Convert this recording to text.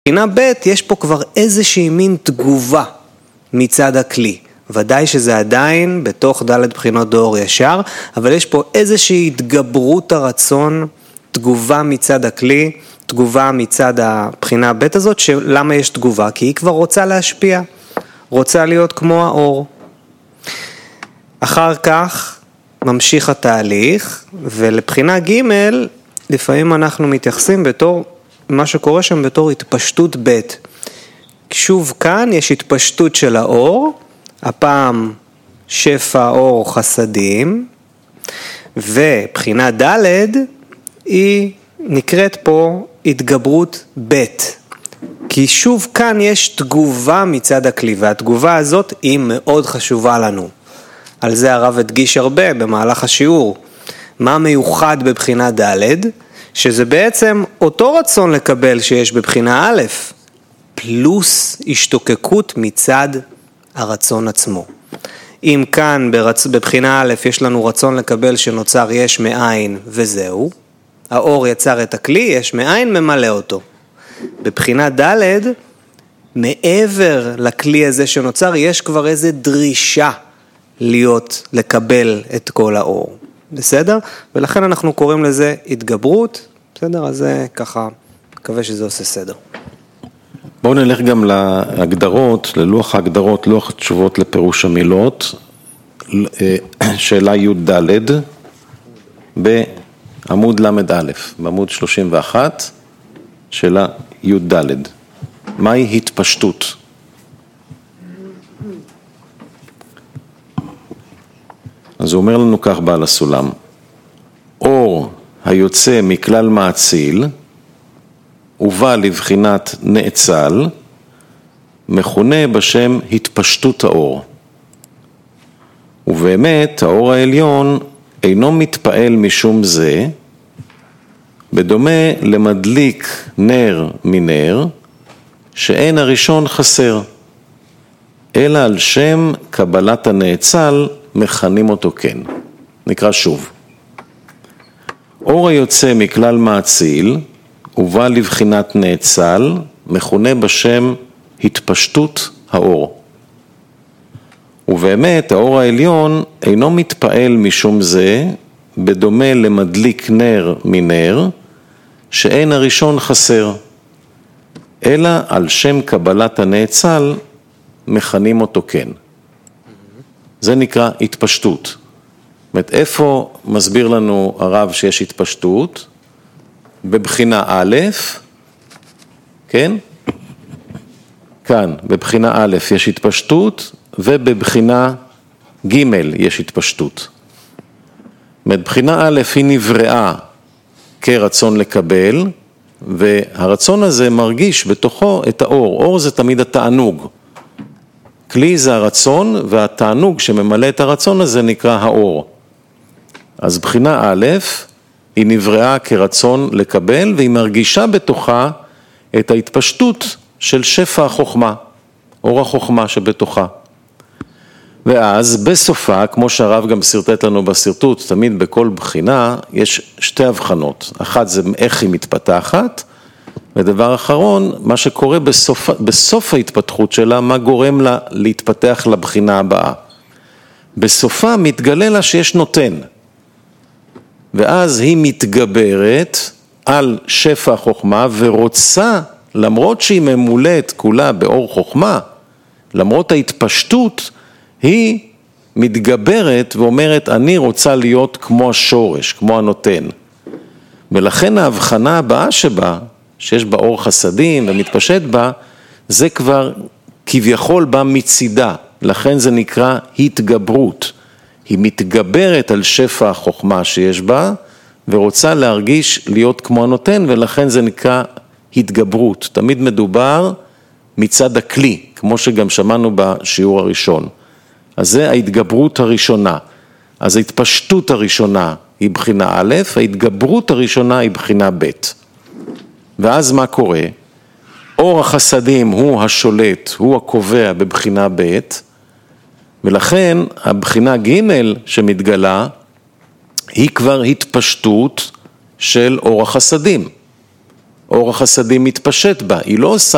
בחינה ב' יש פה כבר איזושהי מין תגובה מצד הכלי. ודאי שזה עדיין בתוך ד' בחינות דאור ישר, אבל יש פה איזושהי התגברות הרצון, תגובה מצד הכלי, תגובה מצד הבחינה ב' הזאת, שלמה יש תגובה? כי היא כבר רוצה להשפיע, רוצה להיות כמו האור. אחר כך ממשיך התהליך, ולבחינה ג' לפעמים אנחנו מתייחסים בתור, מה שקורה שם בתור התפשטות ב'. שוב כאן יש התפשטות של האור, הפעם שפע אור חסדים, ובחינה ד' היא נקראת פה התגברות ב'. כי שוב כאן יש תגובה מצד הכלי, והתגובה הזאת היא מאוד חשובה לנו. על זה הרב הדגיש הרבה במהלך השיעור. מה מיוחד בבחינה ד'? שזה בעצם אותו רצון לקבל שיש בבחינה א', פלוס השתוקקות מצד הרצון עצמו. אם כאן בבחינה א' יש לנו רצון לקבל שנוצר יש מאין וזהו, האור יצר את הכלי, יש מאין ממלא אותו. בבחינה ד' מעבר לכלי הזה שנוצר יש כבר איזה דרישה לקבל את כל האור. בסדר? ולכן אנחנו קוראים לזה התגברות. בסדר? אז זה ככה, מקווה שזה עושה סדר. בואו נלך גם להגדרות, ללוח ההגדרות, לוח התשובות לפירוש המילות. שאלה י' ד' בעמוד למד א', בעמוד 31, שאלה י' ד'. מהי התפשטות? אז הוא אומר לנו כך בעל הסולם, אור היוצא מכלל מאציל, ובא לבחינת נאצל, מכונה בשם התפשטות האור. ובאמת האור העליון אינו מתפעל משום זה, בדומה למדליק נר מנר, שאין הראשון חסר, אלא על שם קבלת הנאצל מכנים אותו כן. נקרא שוב. אור היוצא מכלל מאציל, ובא לבחינת נאצל, מכונה בשם התפשטות האור. ובאמת האור העליון אינו מתפעל משום זה, בדומה למדליק נר מנר, שאין הראשון חסר, אלא על שם קבלת הנאצל מכנים אותו כן. זה נקרא התפשטות. זאת אומרת, איפה מסביר לנו הרב שיש התפשטות? בבחינה א', כן? כאן, בבחינה א' יש התפשטות, ובבחינה ג' יש התפשטות. זאת אומרת, בחינה א' היא נבראה כרצון לקבל, והרצון הזה מרגיש בתוכו את האור. אור זה תמיד התענוג. כלי זה הרצון, והתענוג שממלא את הרצון הזה נקרא האור. אז בחינה א' היא נבראה כרצון לקבל, והיא מרגישה בתוכה את ההתפשטות של שפע החוכמה, אור החוכמה שבתוכה. ואז בסופה, כמו שהרב גם סרטט לנו בסרטוט, תמיד בכל בחינה יש שתי הבחנות. אחת זה איך היא מתפתחת, ודבר אחרון, מה שקורה בסוף ההתפתחות שלה, מה גורם לה להתפתח לבחינה הבאה. בסופה מתגלה לה שיש נותן, ואז היא מתגברת על שפע החוכמה, ורוצה, למרות שהיא ממולאת כולה באור חוכמה, למרות ההתפשטות, היא מתגברת ואומרת, אני רוצה להיות כמו השורש, כמו הנותן. ולכן ההבחנה הבאה שבה, שיש בה אור חסדים ומתפשט בה, זה כבר כביכול בא מצידה, לכן זה נקרא התגברות. היא מתגברת על שפע החוכמה שיש בה, ורוצה להרגיש להיות כמו הנותן, ולכן זה נקרא התגברות. תמיד מדובר מצד הכלי, כמו שגם שמענו בשיעור הראשון. אז זה ההתגברות הראשונה. אז ההתפשטות הראשונה היא בחינה א', ההתגברות הראשונה היא בחינה ב'. ואז מה קורה? אור החסדים הוא השולט, הוא הקובע בבחינה ב', ולכן הבחינה ג' שמתגלה היא כבר התפשטות של אור החסדים. אור החסדים מתפשט בה, היא לא עושה